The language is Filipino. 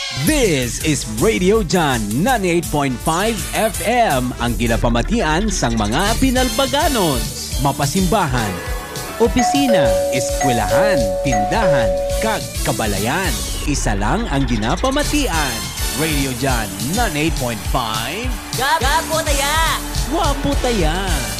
This is Radio John 98.5 FM, ang ginapamatian sang mga Pinalbaganos, mapasimbahan, opisina, eskwelahan, tindahan, kag kabalayan. Isa lang ang ginapamatian. Radio John 98.5. Gapo taya! Wapo taya!